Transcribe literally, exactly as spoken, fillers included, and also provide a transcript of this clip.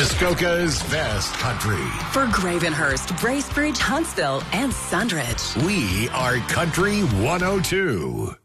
Muskoka's best country. For Gravenhurst, Bracebridge, Huntsville, and Sundridge. We are Country one oh two.